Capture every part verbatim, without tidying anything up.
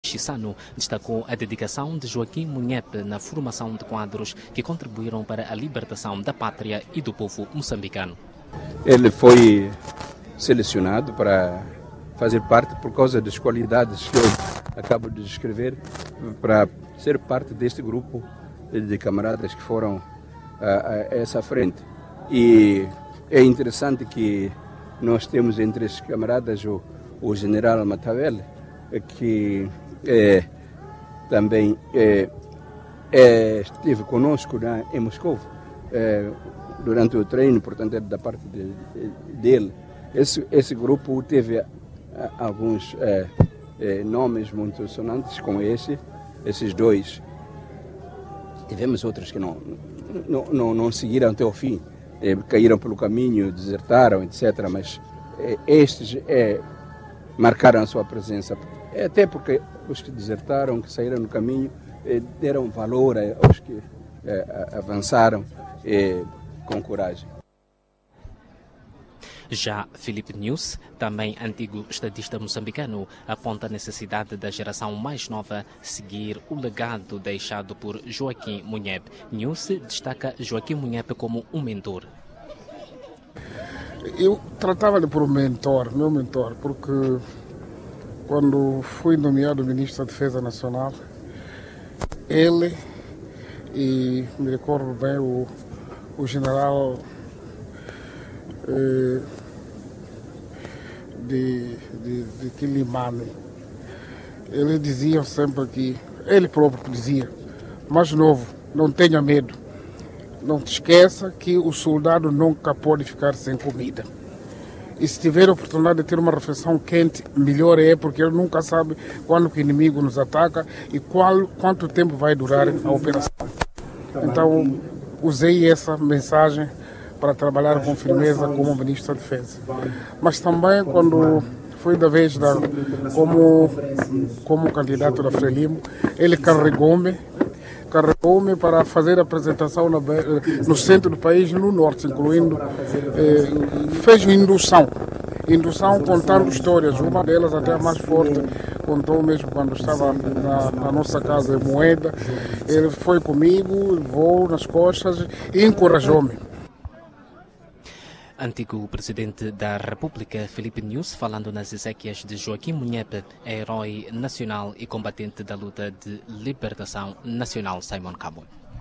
Chissano destacou a dedicação de Joaquim Munhepe na formação de quadros que contribuíram para a libertação da pátria e do povo moçambicano. Ele foi selecionado para fazer parte, por causa das qualidades que eu acabo de descrever, para ser parte deste grupo de camaradas que foram a, a essa frente. E é interessante que nós temos entre esses camaradas o, o general Matavel, que é, também é, é, esteve conosco na, em Moscou é, durante o treino, portanto é da parte de, de, dele. Esse, esse grupo teve a, a, alguns é, é, nomes muito sonantes, como esse, esses dois. Tivemos outros que não, não, não, não seguiram até o fim, é, caíram pelo caminho, desertaram, etcétera. Mas é, estes é, marcaram a sua presença, é, até porque os que desertaram, que saíram no caminho, é, deram valor aos que é, avançaram é, com coragem. Já Filipe Nunes, também antigo estadista moçambicano, aponta a necessidade da geração mais nova seguir o legado deixado por Joaquim Munhepe. Nunes destaca Joaquim Munhepe como um mentor. Eu tratava-lhe por um mentor, meu mentor, porque quando fui nomeado ministro da Defesa Nacional, ele e, me recordo bem, o, o general eh, de, de, de Quilimane, eles diziam sempre que, ele próprio dizia, mais novo, não tenha medo, não te esqueça que o soldado nunca pode ficar sem comida. E se tiver a oportunidade de ter uma refeição quente, melhor é, porque ele nunca sabe quando o inimigo nos ataca e qual, quanto tempo vai durar a operação. Então, usei essa mensagem para trabalhar com firmeza como ministro da Defesa. Mas também, quando foi da vez da, como, como candidato da Frelimo, ele carregou-me carregou-me para fazer a apresentação no, no centro do país e no norte, incluindo, eh, fez indução, indução contando histórias, uma delas até a mais forte, contou mesmo quando estava na, na nossa casa em Moeda, ele foi comigo, levou nas costas e encorajou-me. Antigo presidente da República, Filipe Nunes, falando nas exéquias de Joaquim Munhepe, herói nacional e combatente da luta de libertação nacional, Simon Cabo.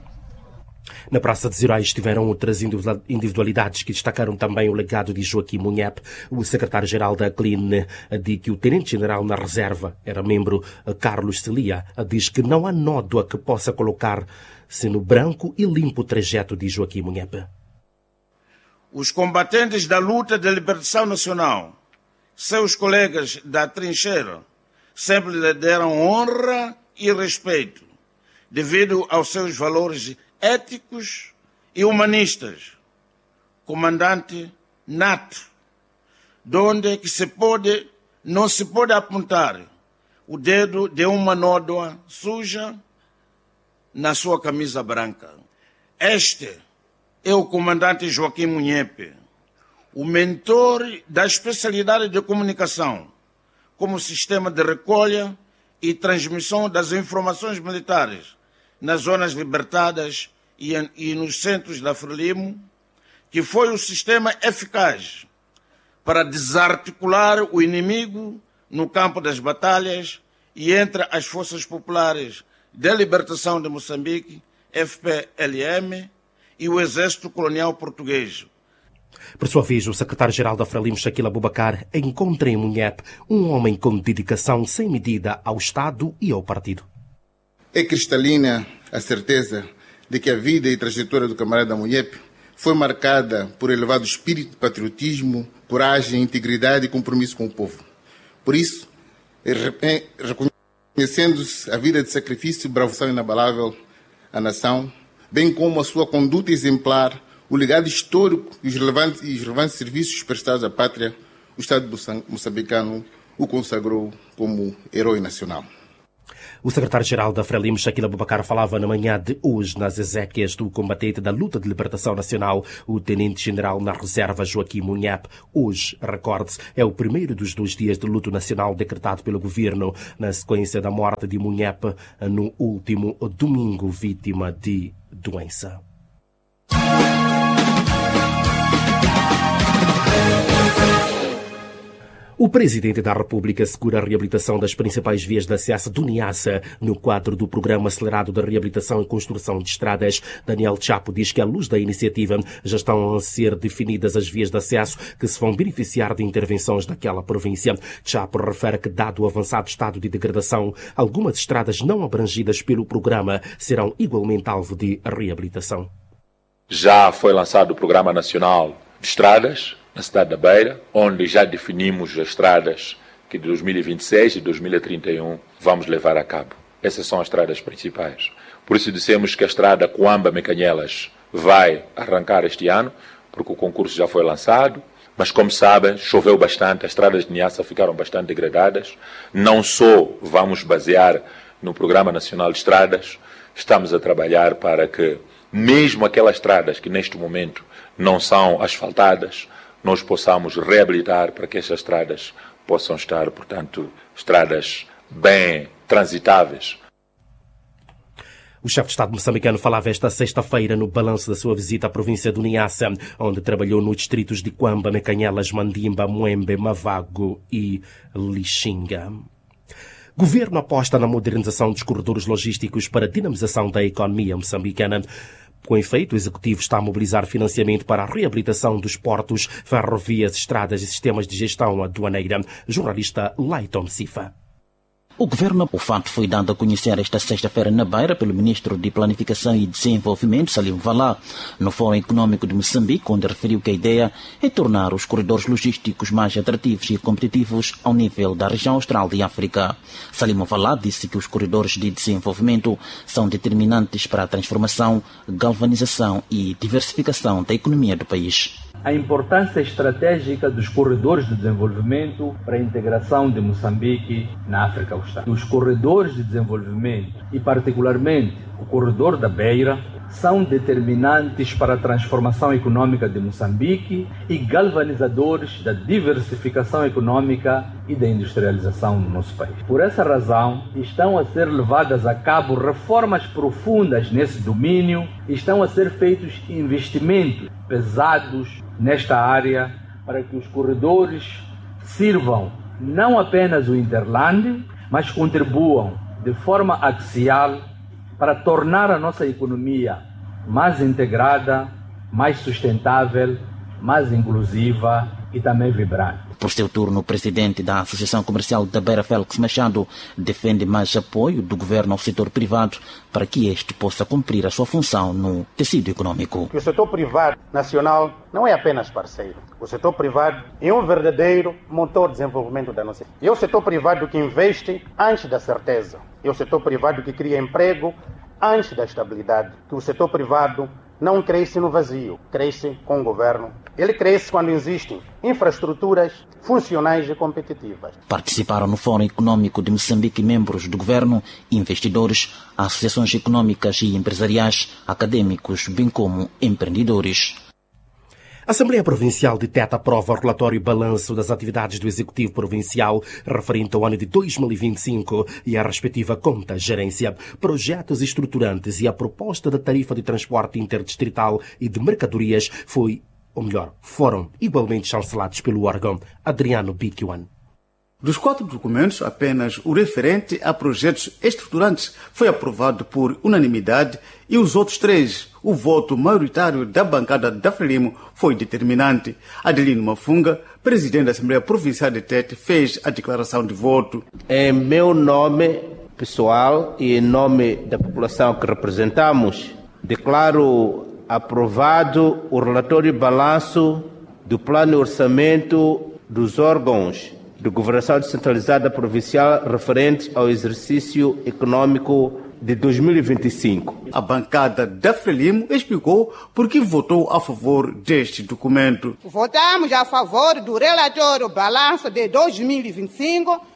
Na Praça dos Heróis estiveram outras individualidades que destacaram também o legado de Joaquim Munhepe. O secretário-geral da C L I N diz que o tenente-general na reserva, era membro Carlos Celia, diz que não há nódoa que possa colocar-se no branco e limpo trajeto de Joaquim Munhepe. Os combatentes da luta de libertação nacional, seus colegas da trincheira, sempre lhe deram honra e respeito, devido aos seus valores éticos e humanistas. Comandante nato, donde que se pode, não se pode apontar o dedo de uma nódoa suja na sua camisa branca. Este é o comandante Joaquim Munhepe, o mentor da especialidade de comunicação, como sistema de recolha e transmissão das informações militares nas zonas libertadas e, e nos centros da Frelimo, que foi o sistema eficaz para desarticular o inimigo no campo das batalhas e entre as Forças Populares de Libertação de Moçambique, F P L M, e o Exército Colonial Português. Por sua vez, o secretário-geral da Frelimo, Shaquille Abubakar, encontra em Munhepe um homem com dedicação sem medida ao Estado e ao partido. É cristalina a certeza de que a vida e trajetória do camarada Munhepe foi marcada por elevado espírito de patriotismo, coragem, integridade e compromisso com o povo. Por isso, reconhecendo-se a vida de sacrifício e bravura inabalável à nação, bem como a sua conduta exemplar, o legado histórico e os relevantes, e os relevantes serviços prestados à pátria, o Estado moçambicano o consagrou como herói nacional. O secretário-geral da Frelimo, Shaquille Abubakar, falava na manhã de hoje nas exéquias do combatente da luta de libertação nacional, o tenente-general na reserva Joaquim Munhep. Hoje, recorde-se, é o primeiro dos dois dias de luto nacional decretado pelo governo na sequência da morte de Munhep no último domingo, vítima de doença. O Presidente da República assegura a reabilitação das principais vias de acesso do Niassa no quadro do Programa Acelerado de Reabilitação e Construção de Estradas. Daniel Chapo diz que, à luz da iniciativa, já estão a ser definidas as vias de acesso que se vão beneficiar de intervenções daquela província. Chapo refere que, dado o avançado estado de degradação, algumas estradas não abrangidas pelo programa serão igualmente alvo de reabilitação. Já foi lançado o Programa Nacional de Estradas na cidade da Beira, onde já definimos as estradas que de dois mil e vinte e seis e dois mil e trinta e um vamos levar a cabo. Essas são as estradas principais. Por isso dissemos que a estrada Coamba-Mecanhelas vai arrancar este ano, porque o concurso já foi lançado, mas como sabem, choveu bastante, as estradas de Niassa ficaram bastante degradadas. Não só vamos basear no Programa Nacional de Estradas, estamos a trabalhar para que, mesmo aquelas estradas que neste momento não são asfaltadas, nós possamos reabilitar para que estas estradas possam estar, portanto, estradas bem transitáveis. O chefe de Estado moçambicano falava esta sexta-feira no balanço da sua visita à província do Niassa, onde trabalhou nos distritos de Coamba, Mecanhelas, Mandimba, Muembe, Mavago e Lixinga. Governo aposta na modernização dos corredores logísticos para a dinamização da economia moçambicana. Com efeito, o Executivo está a mobilizar financiamento para a reabilitação dos portos, ferrovias, estradas e sistemas de gestão aduaneira. Jornalista Laiton Sifa. O governo, o fato foi dado a conhecer esta sexta-feira na Beira pelo ministro de Planificação e Desenvolvimento, Salim Valá, no Fórum Econômico de Moçambique, onde referiu que a ideia é tornar os corredores logísticos mais atrativos e competitivos ao nível da região austral de África. Salim Valá disse que os corredores de desenvolvimento são determinantes para a transformação, galvanização e diversificação da economia do país. A importância estratégica dos corredores de desenvolvimento para a integração de Moçambique na África Austral. Os corredores de desenvolvimento, e particularmente o corredor da Beira, são determinantes para a transformação econômica de Moçambique e galvanizadores da diversificação econômica e da industrialização no nosso país. Por essa razão, estão a ser levadas a cabo reformas profundas nesse domínio, estão a ser feitos investimentos pesados nesta área para que os corredores sirvam não apenas o Interland, mas contribuam de forma axial para tornar a nossa economia mais integrada, mais sustentável, mais inclusiva e também vibrante. Por seu turno, o presidente da Associação Comercial da Beira, Félix Machado, defende mais apoio do governo ao setor privado para que este possa cumprir a sua função no tecido econômico. O setor privado nacional não é apenas parceiro. O setor privado é um verdadeiro motor de desenvolvimento da nossa economia. É o setor privado que investe antes da certeza. É o setor privado que cria emprego antes da estabilidade. Que o setor privado não cresce no vazio, cresce com o governo. Ele cresce quando existem infraestruturas funcionais e competitivas. Participaram no Fórum Econômico de Moçambique membros do governo, investidores, associações econômicas e empresariais, acadêmicos, bem como empreendedores. A Assembleia Provincial de Teta aprova o relatório e balanço das atividades do Executivo Provincial referente ao ano de dois mil e vinte e cinco e a respectiva conta gerência, projetos estruturantes e a proposta da tarifa de transporte interdistrital e de mercadorias foi, ou melhor, foram igualmente chancelados pelo órgão. Adriano Bikiwan. Dos quatro documentos, apenas o referente a projetos estruturantes foi aprovado por unanimidade e os outros três, o voto maioritário da bancada da Frelimo foi determinante. Adelino Mafunga, presidente da Assembleia Provincial de Tete, fez a declaração de voto. Em meu nome pessoal e em nome da população que representamos, declaro aprovado o relatório e balanço do plano de orçamento dos órgãos de governação descentralizada provincial referente ao exercício econômico de dois mil e vinte e cinco. A bancada da Frelimo explicou por que votou a favor deste documento. Votamos a favor do relatório balanço de dois mil e vinte e cinco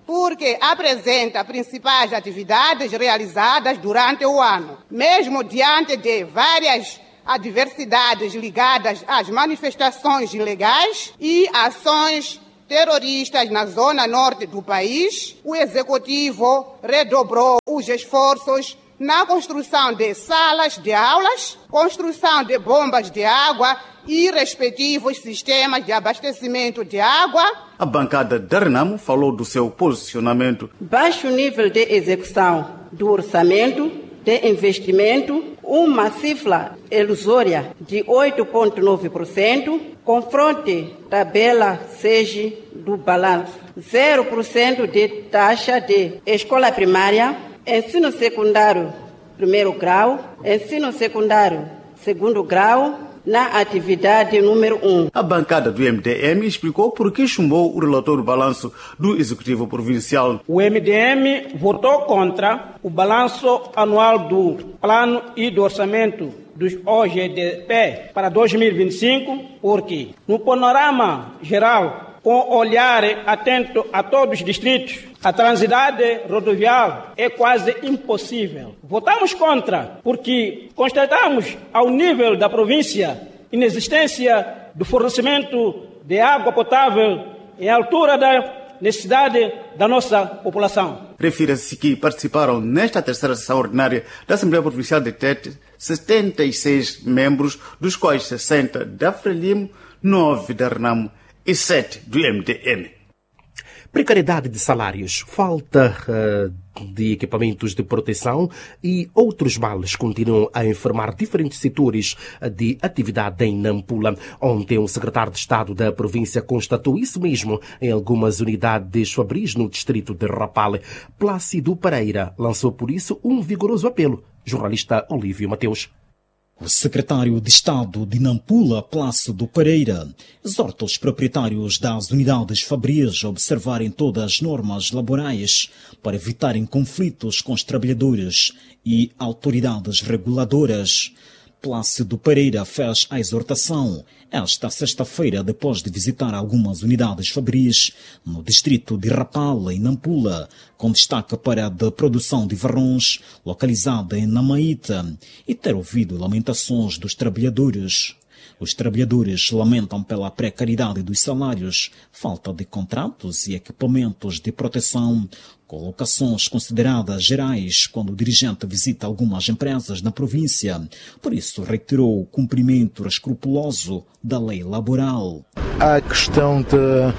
porque apresenta principais atividades realizadas durante o ano, mesmo diante de várias adversidades ligadas às manifestações ilegais e ações terroristas na zona norte do país. O Executivo redobrou os esforços na construção de salas de aulas, construção de bombas de água e respectivos sistemas de abastecimento de água. A bancada da Renamo falou do seu posicionamento. Baixo nível de execução do orçamento de investimento, uma cifra ilusória de oito vírgula nove por cento, confronte tabela S E G do balanço, zero por cento de taxa de escola primária, ensino secundário primeiro grau, ensino secundário segundo grau, na atividade número um. A bancada do M D M explicou por que chumbou o relatório balanço do Executivo Provincial. O M D M votou contra o balanço anual do Plano e do Orçamento dos O G D P para dois mil e vinte e cinco, porque no panorama geral, com olhar atento a todos os distritos, a transidade rodoviária é quase impossível. Votamos contra, porque constatamos ao nível da província inexistência do fornecimento de água potável em altura da necessidade da nossa população. Refira-se que participaram nesta terceira sessão ordinária da Assembleia Provincial de Tete setenta e seis membros, dos quais sessenta da Frelimo, nove da Renamo e sete do M D M. Precariedade de salários, falta uh, de equipamentos de proteção e outros males continuam a enfermar diferentes setores de atividade em Nampula. Ontem, o secretário de Estado da província constatou isso mesmo em algumas unidades fabris no distrito de Rapale. Plácido Pereira lançou por isso um vigoroso apelo. Jornalista Olívio Mateus. O secretário de Estado de Nampula, Plácido Pereira, exorta os proprietários das unidades fabris a observarem todas as normas laborais para evitarem conflitos com os trabalhadores e autoridades reguladoras. Plácido Pereira fez a exortação esta sexta-feira depois de visitar algumas unidades fabris no distrito de Rapale, em Nampula, com destaque para a de produção de varrões, localizada em Namaíta, e ter ouvido lamentações dos trabalhadores. Os trabalhadores lamentam pela precariedade dos salários, falta de contratos e equipamentos de proteção, colocações consideradas gerais quando o dirigente visita algumas empresas na província. Por isso, reiterou o cumprimento escrupuloso da lei laboral. A questão de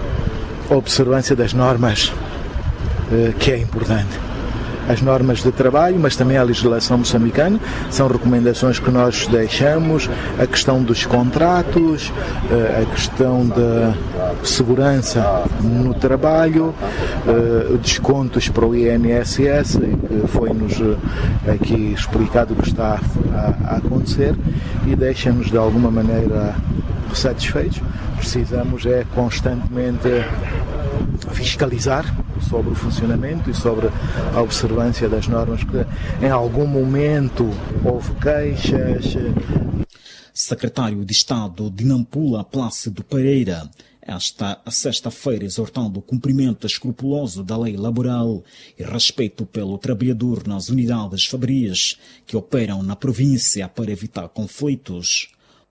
observância das normas, que é importante. As normas de trabalho, mas também a legislação moçambicana, são recomendações que nós deixamos, a questão dos contratos, a questão da segurança no trabalho, descontos para o I N S S, que foi-nos aqui explicado o que está a acontecer e deixa-nos de alguma maneira satisfeitos. Precisamos é constantemente fiscalizar sobre o funcionamento e sobre a observância das normas, que em algum momento houve queixas. Secretário de Estado de Nampula, Plácido Pereira, esta sexta-feira exortando o cumprimento escrupuloso da lei laboral e respeito pelo trabalhador nas unidades fabris que operam na província para evitar conflitos.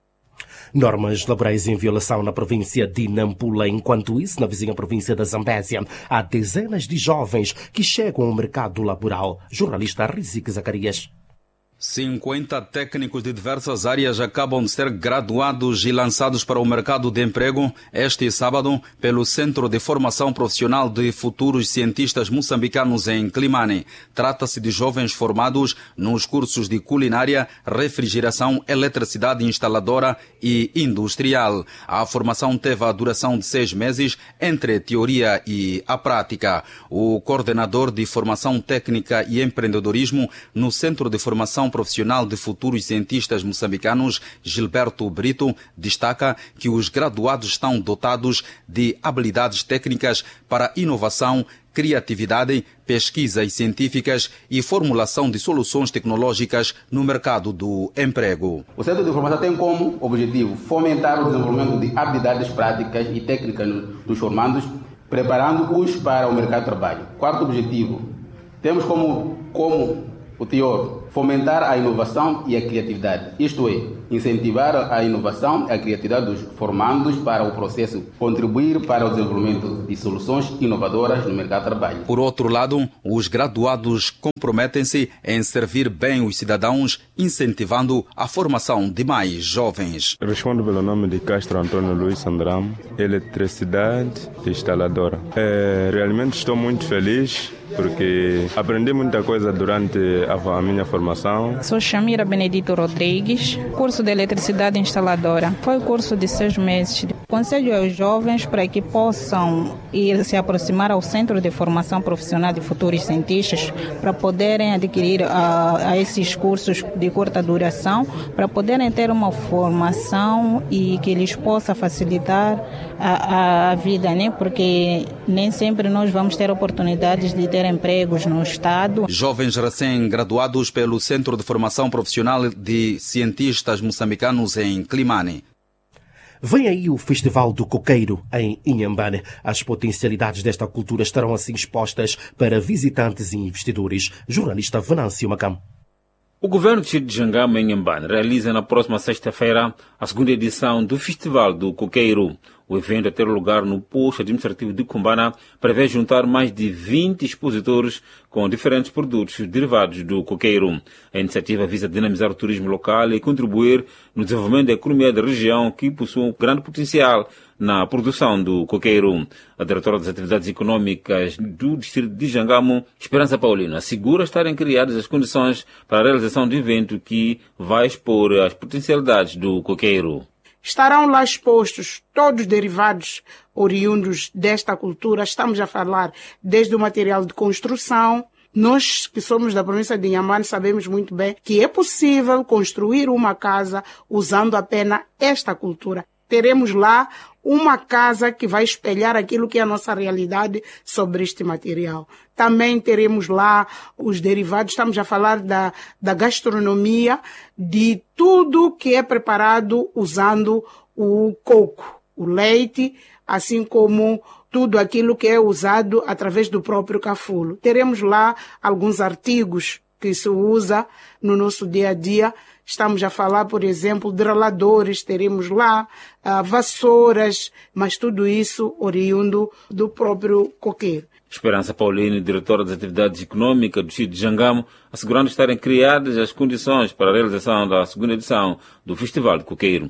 Normas laborais em violação na província de Nampula. Enquanto isso, na vizinha província da Zambésia, há dezenas de jovens que chegam ao mercado laboral. Jornalista Rizik Zacarias. cinquenta técnicos de diversas áreas acabam de ser graduados e lançados para o mercado de emprego este sábado pelo Centro de Formação Profissional de Futuros Cientistas Moçambicanos em Climane. Trata-se de jovens formados nos cursos de culinária, refrigeração, eletricidade instaladora e industrial. A formação teve a duração de seis meses entre a teoria e a prática. O coordenador de Formação Técnica e Empreendedorismo no Centro de Formação Profissional de Futuros Cientistas Moçambicanos, Gilberto Brito, destaca que os graduados estão dotados de habilidades técnicas para inovação, criatividade, pesquisas científicas e formulação de soluções tecnológicas no mercado do emprego. O Centro de Formação tem como objetivo fomentar o desenvolvimento de habilidades práticas e técnicas dos formandos, preparando-os para o mercado de trabalho. Quarto objetivo, temos como, como o teor fomentar a inovação e a criatividade, isto é, incentivar a inovação e a criatividade dos formandos para o processo, contribuir para o desenvolvimento de soluções inovadoras no mercado de trabalho. Por outro lado, os graduados comprometem-se em servir bem os cidadãos, incentivando a formação de mais jovens. Respondo pelo nome de Castro Antônio Luiz Sandramo, eletricidade instaladora. É, realmente estou muito feliz porque aprendi muita coisa durante a, a minha formação. Sou Chamira Benedito Rodrigues, curso de eletricidade instaladora. Foi um curso de seis meses. Aconselho aos jovens para que possam ir se aproximar ao Centro de Formação Profissional de Futuros Cientistas para poderem adquirir a, a esses cursos de curta duração, para poderem ter uma formação e que lhes possa facilitar a, a vida, né? Porque nem sempre nós vamos ter oportunidades de ter empregos no Estado. Jovens recém-graduados pelo Centro de Formação Profissional de Cientistas Moçambicanos em Climane. Vem aí o Festival do Coqueiro em Inhambane. As potencialidades desta cultura estarão assim expostas para visitantes e investidores. Jornalista Venâncio Macam. O governo do distrito de Jangama, em Inhambane, realiza na próxima sexta-feira a segunda edição do Festival do Coqueiro. O evento, a ter lugar no posto administrativo de Cumbana, prevê juntar mais de vinte expositores com diferentes produtos derivados do coqueiro. A iniciativa visa dinamizar o turismo local e contribuir no desenvolvimento da economia da região, que possui um grande potencial na produção do coqueiro. A diretora das atividades econômicas do distrito de Jangamo, Esperança Paulino, assegura estarem criadas as condições para a realização do evento que vai expor as potencialidades do coqueiro. Estarão lá expostos todos os derivados oriundos desta cultura. Estamos a falar desde o material de construção. Nós que somos da província de Inhambane sabemos muito bem que é possível construir uma casa usando apenas esta cultura. Teremos lá uma casa que vai espelhar aquilo que é a nossa realidade sobre este material. Também teremos lá os derivados, estamos a falar da, da gastronomia, de tudo que é preparado usando o coco, o leite, assim como tudo aquilo que é usado através do próprio cafulo. Teremos lá alguns artigos que se usa no nosso dia a dia. Estamos a falar, por exemplo, de raladores, teremos lá uh, vassouras, mas tudo isso oriundo do próprio coqueiro. Esperança Paulino, diretora das atividades econômicas do distrito de Jangamo, assegurando estarem criadas as condições para a realização da segunda edição do Festival de Coqueiro.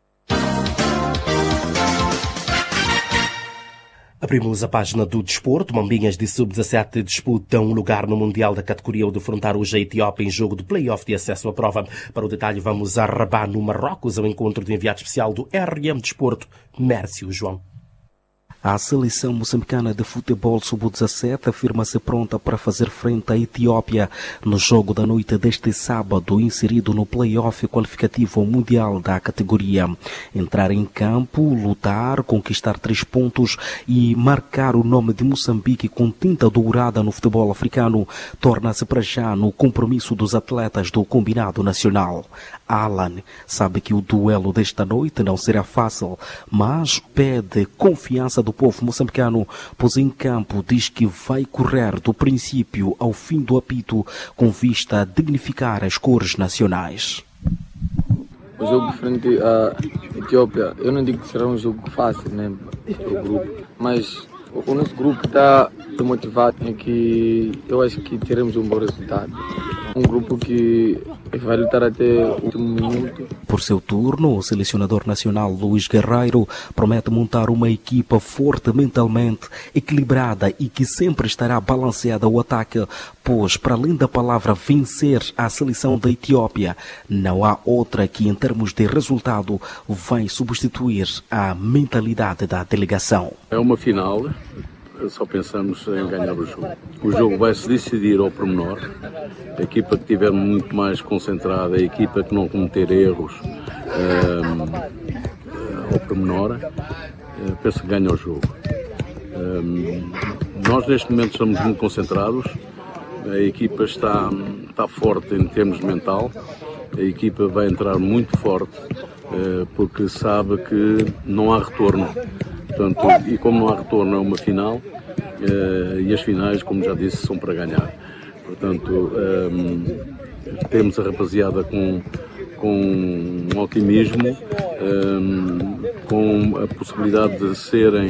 Abrimos a página do desporto. Mambinhas de sub dezassete disputam um lugar no Mundial da categoria ao defrontar hoje a Etiópia em jogo de play-off de acesso à prova. Para o detalhe, vamos a Rabat, no Marrocos, ao encontro do enviado especial do R M Desporto, Mércio João. A seleção moçambicana de futebol sub dezassete afirma-se pronta para fazer frente à Etiópia no jogo da noite deste sábado, inserido no play-off qualificativo mundial da categoria. Entrar em campo, lutar, conquistar três pontos e marcar o nome de Moçambique com tinta dourada no futebol africano torna-se para já no compromisso dos atletas do combinado nacional. Alan sabe que o duelo desta noite não será fácil, mas pede confiança do povo moçambicano, pois em campo diz que vai correr do princípio ao fim do apito com vista a dignificar as cores nacionais. O jogo frente à Etiópia, eu não digo que será um jogo fácil, né, para o grupo, mas o nosso grupo está motivado em que eu acho que teremos um bom resultado. Um grupo que vai lutar até o último minuto. Por seu turno, o selecionador nacional Luís Guerreiro promete montar uma equipa forte mentalmente, equilibrada e que sempre estará balanceada ao ataque, pois, para além da palavra vencer a seleção da Etiópia, não há outra que, em termos de resultado, vai substituir a mentalidade da delegação. É uma final. Só pensamos em ganhar o jogo. O jogo vai se decidir ao pormenor. A equipa que estiver muito mais concentrada, a equipa que não cometer erros um, ao pormenor, penso que ganha o jogo. Um, nós neste momento estamos muito concentrados. A equipa está, está forte em termos mental. A equipa vai entrar muito forte uh, porque sabe que não há retorno. Portanto, e como não há retorno a uma final, uh, e as finais, como já disse, são para ganhar. Portanto, um, temos a rapaziada com, com um otimismo, um, com a possibilidade de serem,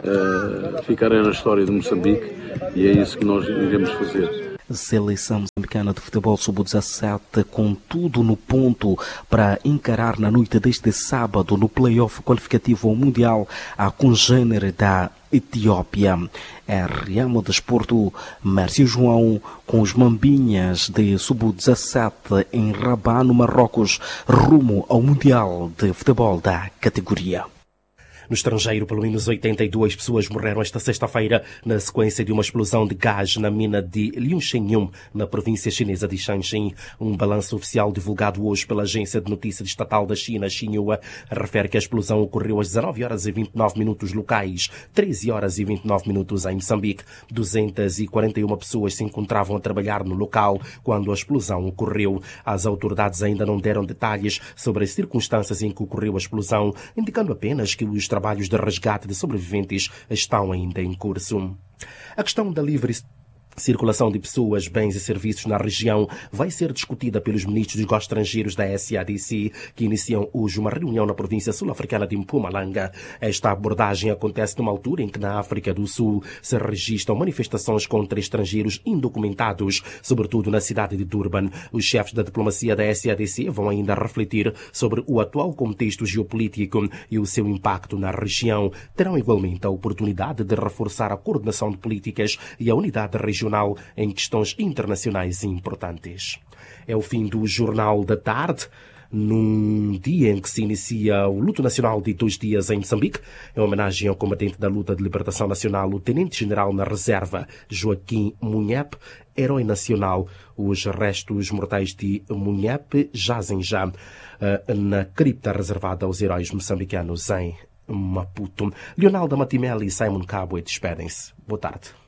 uh, ficarem na história de Moçambique, e é isso que nós iremos fazer. Seleção moçambicana de futebol sub dezassete com tudo no ponto para encarar na noite deste sábado no play-off qualificativo ao Mundial a congênere da Etiópia. É Ramo Desporto, Mércio João, com os Mambinhas de sub dezassete em Rabat, no Marrocos, rumo ao Mundial de Futebol da categoria. No estrangeiro, pelo menos oitenta e duas pessoas morreram esta sexta-feira na sequência de uma explosão de gás na mina de Liunshenyun, na província chinesa de Shanxi. Um balanço oficial divulgado hoje pela agência de notícias estatal da China, Xinhua, refere que a explosão ocorreu às dezanove horas e vinte e nove minutos locais, treze horas e vinte e nove minutos em Moçambique. duzentas e quarenta e uma pessoas se encontravam a trabalhar no local quando a explosão ocorreu. As autoridades ainda não deram detalhes sobre as circunstâncias em que ocorreu a explosão, indicando apenas que os trabalhos de resgate de sobreviventes estão ainda em curso. A questão da livre circulação de pessoas, bens e serviços na região vai ser discutida pelos ministros dos negócios estrangeiros da S A D C, que iniciam hoje uma reunião na província sul-africana de Mpumalanga. Esta abordagem acontece numa altura em que na África do Sul se registram manifestações contra estrangeiros indocumentados, sobretudo na cidade de Durban. Os chefes da diplomacia da S A D C vão ainda refletir sobre o atual contexto geopolítico e o seu impacto na região. Terão igualmente a oportunidade de reforçar a coordenação de políticas e a unidade regional em questões internacionais importantes. É o fim do Jornal da Tarde, num dia em que se inicia o luto nacional de dois dias em Moçambique, em homenagem ao combatente da luta de libertação nacional, o tenente-general na reserva, Joaquim Munhep, herói nacional. Os restos mortais de Munhep jazem já uh, na cripta reservada aos heróis moçambicanos em Maputo. Leonardo Matimeli e Simon Cabo despedem-se. Boa tarde.